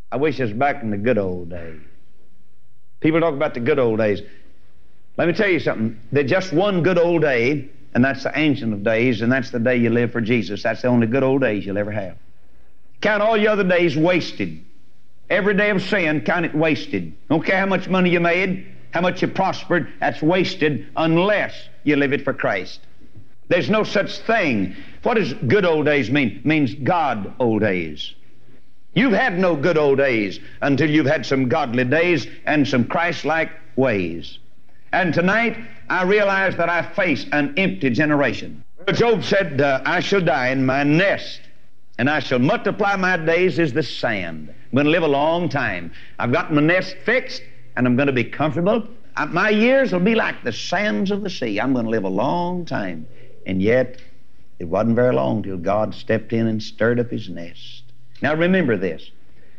I wish I was back in the good old days. People talk about the good old days. Let me tell you something. There's just one good old day, and that's the Ancient of Days, and that's the day you live for Jesus. That's the only good old days you'll ever have. Count all your other days wasted. Every day of sin, count it wasted. Don't care how much money you made, how much you prospered, that's wasted unless you live it for Christ. There's no such thing. What does good old days mean? It means God old days. You've had no good old days until you've had some godly days and some Christ-like ways. And tonight, I realize that I face an empty generation. Job said, I shall die in my nest, and I shall multiply my days as the sand. I'm going to live a long time. I've got my nest fixed, and I'm going to be comfortable. My years will be like the sands of the sea. I'm going to live a long time. And yet, it wasn't very long till God stepped in and stirred up his nest. Now remember this.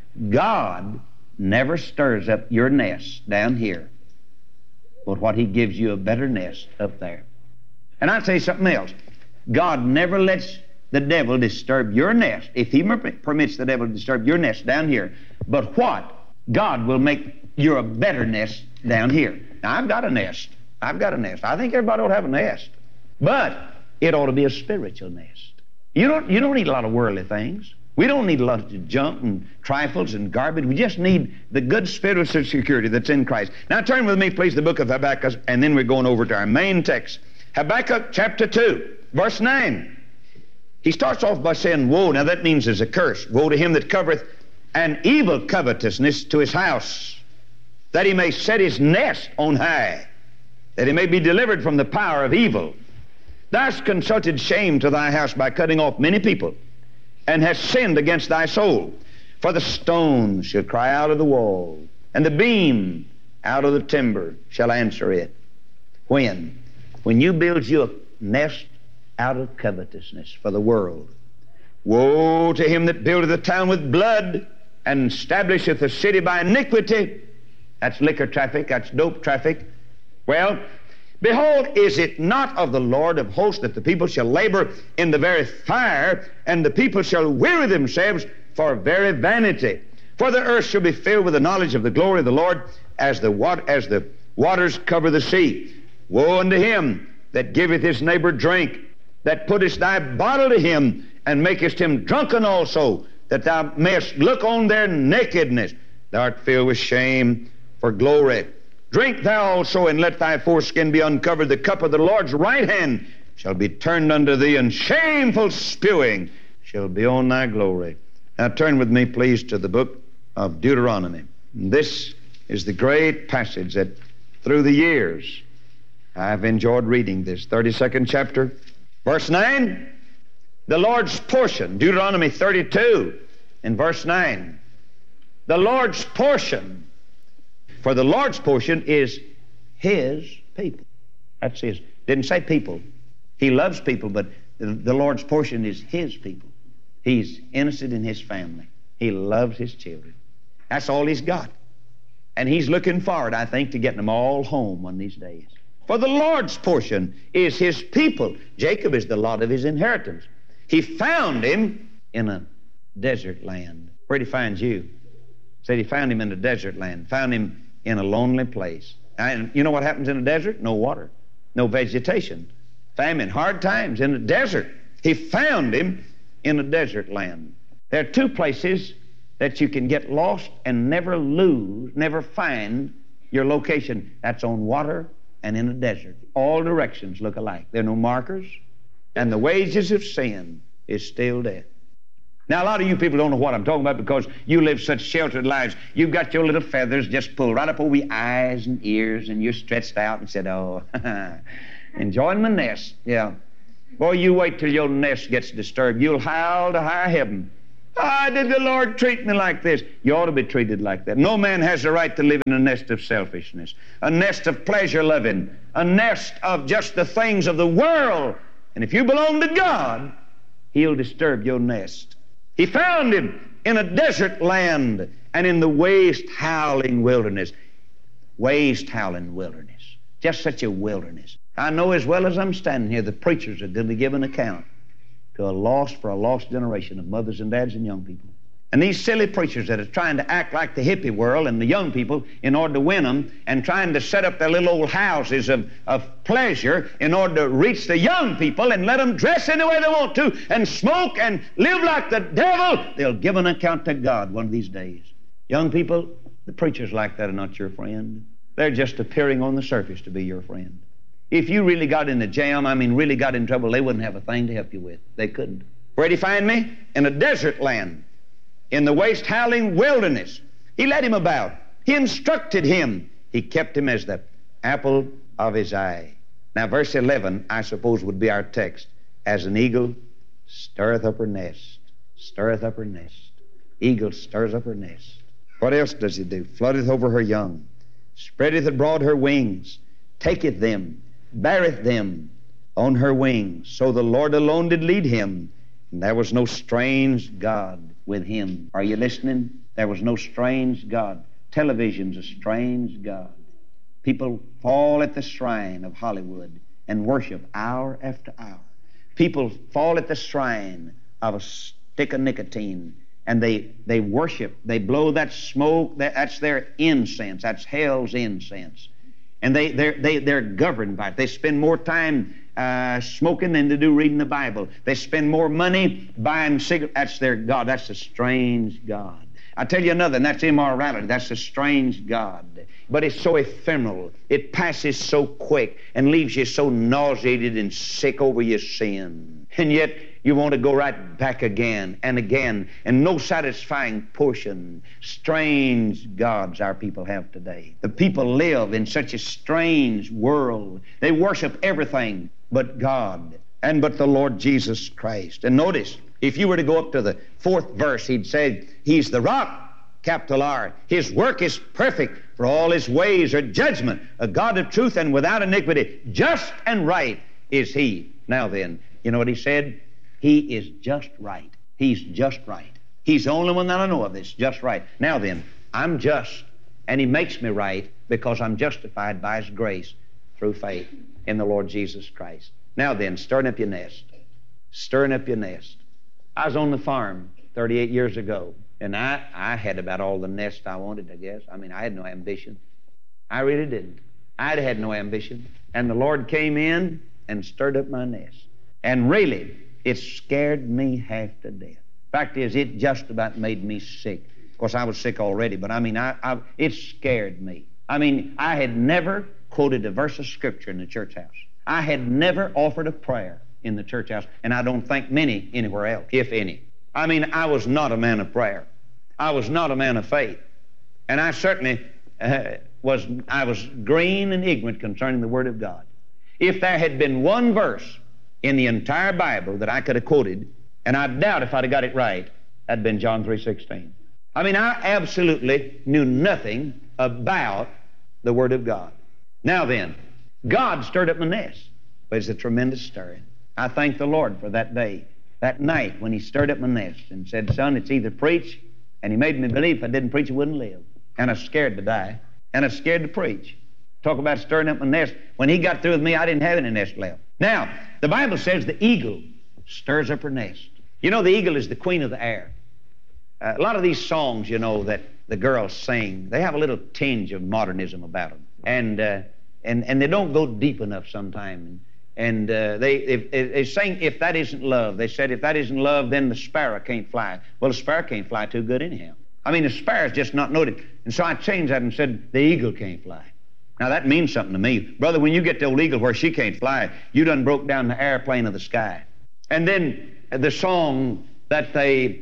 God never stirs up your nest down here, but what he gives you a better nest up there. And I'll tell you something else. God never lets the devil disturb your nest, if he permits the devil to disturb your nest down here. But what? God will make you a better nest down here. Now, I've got a nest. I think everybody ought to have a nest. But it ought to be a spiritual nest. You don't need a lot of worldly things. We don't need a lot of junk and trifles and garbage. We just need the good spiritual security that's in Christ. Now turn with me, please, the book of Habakkuk, and then we're going over to our main text. Habakkuk chapter 2, verse 9. He starts off by saying, woe. Now that means there's a curse. Woe to him that covereth an evil covetousness to his house, that he may set his nest on high, that he may be delivered from the power of evil. Thou hast consulted shame to thy house by cutting off many people, and hast sinned against thy soul. For the stone shall cry out of the wall, and the beam out of the timber shall answer it. When you build you a nest out of covetousness for the world. Woe to him that buildeth a town with blood, and establisheth a city by iniquity. That's liquor traffic, that's dope traffic. Well, behold, is it not of the Lord of hosts that the people shall labor in the very fire, and the people shall weary themselves for very vanity? For the earth shall be filled with the knowledge of the glory of the Lord, as the waters cover the sea. Woe unto him that giveth his neighbor drink, that puttest thy bottle to him, and makest him drunken also, that thou mayest look on their nakedness. Thou art filled with shame for glory. Drink thou also, and let thy foreskin be uncovered. The cup of the Lord's right hand shall be turned unto thee, and shameful spewing shall be on thy glory. Now turn with me, please, to the book of Deuteronomy. This is the great passage that through the years I've enjoyed reading this. 32nd chapter, verse 9. The Lord's portion, Deuteronomy 32 in verse 9. The Lord's portion. For the Lord's portion is his people. That's his. Didn't say people. He loves people, but the Lord's portion is his people. He's innocent in his family. He loves his children. That's all he's got. And he's looking forward, I think, to getting them all home one of these days. For the Lord's portion is his people. Jacob is the lot of his inheritance. He found him in a desert land. Where'd he find you? Said he found him in a desert land. Found him in a lonely place. And you know what happens in a desert? No water, no vegetation, famine, hard times in a desert. He found him in a desert land. There are two places that you can get lost and never lose, never find your location. That's on water and in a desert. All directions look alike. There are no markers, and the wages of sin is still death. Now, a lot of you people don't know what I'm talking about because you live such sheltered lives. You've got your little feathers just pulled right up over your eyes and ears, and you're stretched out and said, oh, enjoying my nest. Yeah. Boy, you wait till your nest gets disturbed. You'll howl to high heaven. Why did the Lord treat me like this? You ought to be treated like that. No man has the right to live in a nest of selfishness, a nest of pleasure loving, a nest of just the things of the world. And if you belong to God, he'll disturb your nest. He found him in a desert land and in the waste howling wilderness. Waste howling wilderness. Just such a wilderness. I know as well as I'm standing here, the preachers are going to give an account to a lost generation of mothers and dads and young people. And these silly preachers that are trying to act like the hippie world and the young people in order to win them, and trying to set up their little old houses of pleasure in order to reach the young people and let them dress any way they want to and smoke and live like the devil, they'll give an account to God one of these days. Young people, the preachers like that are not your friend. They're just appearing on the surface to be your friend. If you really got in a jam, really got in trouble, they wouldn't have a thing to help you with. They couldn't. Where'd he find me? In a desert land. In the waste howling wilderness. He led him about. He instructed him. He kept him as the apple of his eye. Now verse 11, I suppose, would be our text. As an eagle stirreth up her nest. Stirreth up her nest. Eagle stirs up her nest. What else does he do? Floodeth over her young. Spreadeth abroad her wings. Taketh them. Beareth them on her wings. So the Lord alone did lead him. And there was no strange God with him. Are you listening? There was no strange God. Television's a strange God. People fall at the shrine of Hollywood and worship hour after hour. People fall at the shrine of a stick of nicotine and they worship. They blow that smoke. That's their incense. That's hell's incense. And they're governed by it. They spend more time smoking than they do reading the Bible. They spend more money buying cigarettes. That's their God. That's a strange God. I tell you another, and that's immorality. That's a strange God. But it's so ephemeral. It passes so quick and leaves you so nauseated and sick over your sin. And yet you want to go right back again and again, and no satisfying portion. Strange gods our people have today. The people live in such a strange world. They worship everything but God and but the Lord Jesus Christ. And notice, if you were to go up to the 4th verse, he'd say, He's the rock, capital R. His work is perfect, for all his ways are judgment, a God of truth and without iniquity. Just and right is he. Now then, you know what he said? He is just right. He's just right. He's the only one that I know of that's just right. Now then, I'm just, and he makes me right because I'm justified by his grace through faith in the Lord Jesus Christ. Now then, stirring up your nest. Stirring up your nest. I was on the farm 38 years ago, and I had about all the nest I wanted, I guess. I had no ambition. I really didn't. I had no ambition. And the Lord came in and stirred up my nest. And really, it scared me half to death. Fact is, it just about made me sick. Of course, I was sick already, but it scared me. I had never quoted a verse of Scripture in the church house. I had never offered a prayer in the church house, and I don't think many anywhere else, if any. I was not a man of prayer. I was not a man of faith. And I certainly was green and ignorant concerning the Word of God. If there had been one verse in the entire Bible that I could have quoted, and I doubt if I'd have got it right, that'd been John 3:16. I absolutely knew nothing about the Word of God. Now then, God stirred up my nest. But it's a tremendous stirring. I thank the Lord for that day, that night when he stirred up my nest and said, son, it's either preach, and he made me believe if I didn't preach, I wouldn't live. And I was scared to die, and I was scared to preach. Talk about stirring up my nest. When he got through with me, I didn't have any nest left. Now, the Bible says the eagle stirs up her nest. You know, the eagle is the queen of the air. A lot of these songs, that the girls sing, they have a little tinge of modernism about them. And they don't go deep enough sometimes. And they sing, if that isn't love. They said, if that isn't love, then the sparrow can't fly. Well, the sparrow can't fly too good anyhow. The sparrow's just not noted. And so I changed that and said, the eagle can't fly. Now, that means something to me. Brother, when you get the old eagle where she can't fly, you done broke down the airplane of the sky. And then the song that they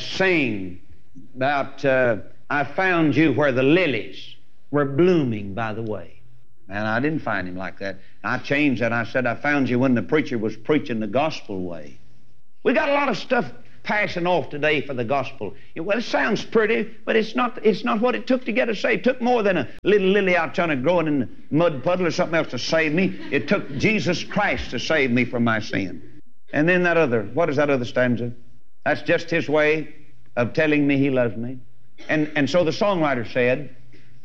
sing about, I found you where the lilies were blooming by the way. And I didn't find him like that. I changed that. I said, I found you when the preacher was preaching the gospel way. We got a lot of stuff passing off today for the gospel. Well, it sounds pretty, but it's not what it took to get us saved. It took more than a little lily out trying to grow in a mud puddle or something else to save me. It took Jesus Christ to save me from my sin. And then what is that other stanza? That's just his way of telling me he loves me. And so the songwriter said,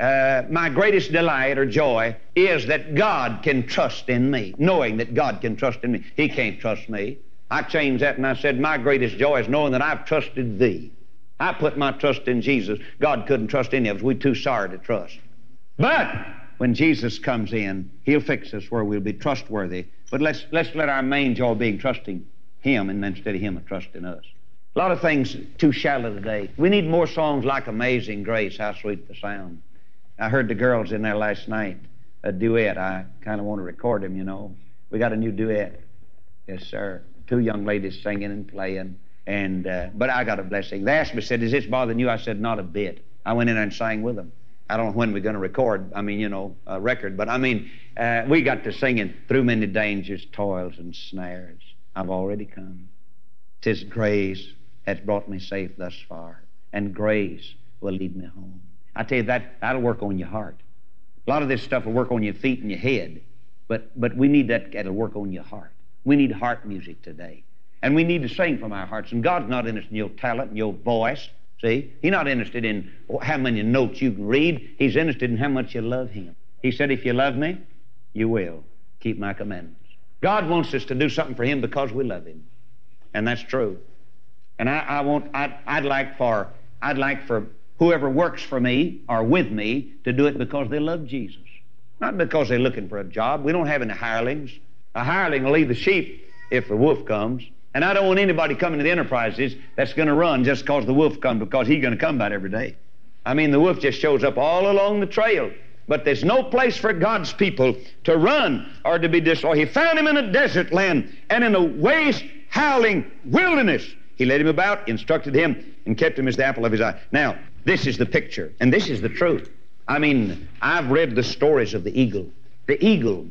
my greatest delight or joy is that God can trust in me, knowing that God can trust in me. He can't trust me. I changed that and I said, my greatest joy is knowing that I've trusted thee. I put my trust in Jesus. God couldn't trust any of us. We're too sorry to trust. But when Jesus comes in, He'll fix us where we'll be trustworthy. But let's let our main joy be trusting Him and instead of Him trusting us. A lot of things too shallow today. We need more songs like Amazing Grace, How Sweet the Sound. I heard the girls in there last night, a duet. I kind of want to record them, you know. We got a new duet. Yes, sir. 2 young ladies singing and playing. And but I got a blessing. They asked me, said, is this bothering you? I said, not a bit. I went in there and sang with them. I don't know when we're going to record, a record, but we got to singing through many dangers, toils, and snares. I've already come. 'Tis grace has brought me safe thus far, and grace will lead me home. I tell you, that'll work on your heart. A lot of this stuff will work on your feet and your head, but we need that'll work on your heart. We need heart music today. And we need to sing from our hearts. And God's not interested in your talent and your voice. See? He's not interested in how many notes you can read. He's interested in how much you love Him. He said, if you love me, you will keep my commandments. God wants us to do something for Him because we love Him. And that's true. And I'd like for whoever works for me or with me to do it because they love Jesus. Not because they're looking for a job. We don't have any hirelings. A hireling will leave the sheep if the wolf comes. And I don't want anybody coming to the enterprises that's going to run just because the wolf comes, because he's going to come about every day. The wolf just shows up all along the trail. But there's no place for God's people to run or to be destroyed. He found him in a desert land and in a waste, howling wilderness. He led him about, instructed him, and kept him as the apple of his eye. Now, this is the picture, and this is the truth. I've read the stories of the eagle. The eagle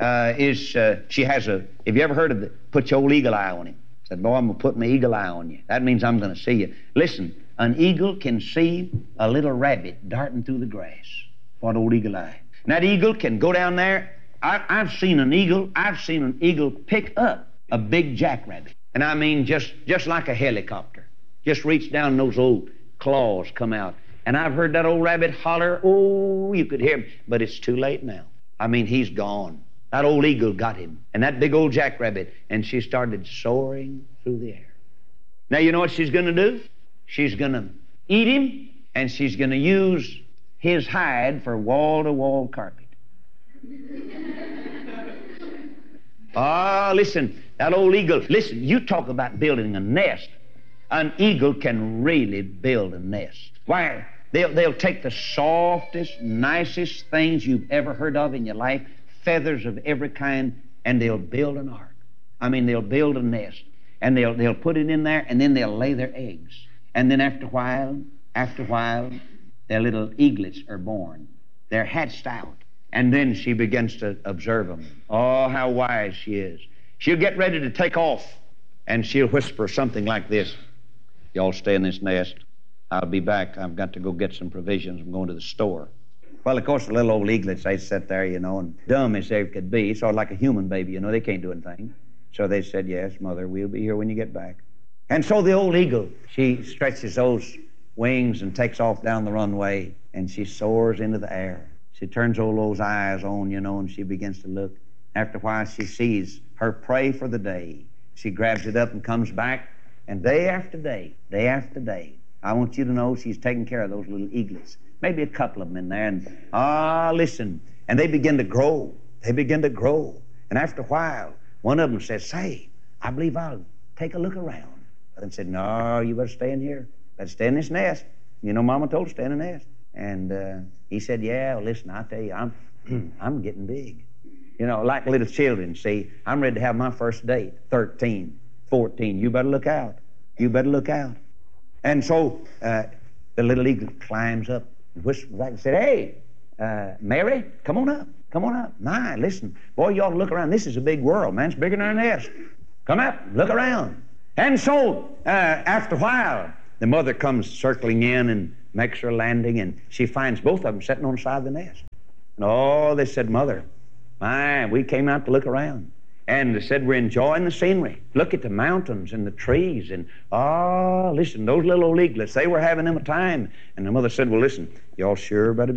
she has have you ever heard of put your old eagle eye on him? Said, boy, I'm going to put my eagle eye on you. That means I'm going to see you. Listen, an eagle can see a little rabbit darting through the grass. What old eagle eye. And that eagle can go down there. I've seen an eagle pick up a big jackrabbit. And just like a helicopter. Just reach down and those old claws come out. And I've heard that old rabbit holler, oh, you could hear him. But it's too late now. He's gone. That old eagle got him, and that big old jackrabbit, and she started soaring through the air. Now, you know what she's going to do? She's going to eat him, and she's going to use his hide for wall-to-wall carpet. Listen, that old eagle, listen, you talk about building a nest. An eagle can really build a nest. Why? They'll take the softest, nicest things you've ever heard of in your life, feathers of every kind, and they'll build an ark. They'll build a nest, and they'll put it in there, and then they'll lay their eggs. And then after a while, their little eaglets are born. They're hatched out. And then she begins to observe them. Oh, how wise she is. She'll get ready to take off, and she'll whisper something like this. Y'all stay in this nest. I'll be back. I've got to go get some provisions. I'm going to the store. Well, of course, the little old eaglets, they sit there, and dumb as they could be, sort of like a human baby, they can't do anything. So they said, yes, Mother, we'll be here when you get back. And so the old eagle, she stretches those wings and takes off down the runway, and she soars into the air. She turns all those eyes on, and she begins to look. After a while, she sees her prey for the day. She grabs it up and comes back, and day after day, I want you to know she's taking care of those little eaglets. Maybe a couple of them in there. And listen. And they begin to grow. And after a while, one of them says, say, I believe I'll take a look around. The other said, no, you better stay in here. Better stay in this nest. Mama told you, stay in the nest. And he said, yeah, well, listen, I tell you, I'm getting big. Like little children, see, I'm ready to have my first date, 13, 14. You better look out. And so the little eagle climbs up and whispers back and said, hey, Mary, come on up. My, listen, boy, you ought to look around. This is a big world, man. It's bigger than our nest. Come up, look around. And so after a while, the mother comes circling in and makes her landing, and she finds both of them sitting on the side of the nest. And they said, Mother, my, we came out to look around. And they said, we're enjoying the scenery. Look at the mountains and the trees. And, listen, those little old eaglets, they were having them a time. And the mother said, well, listen, y'all sure better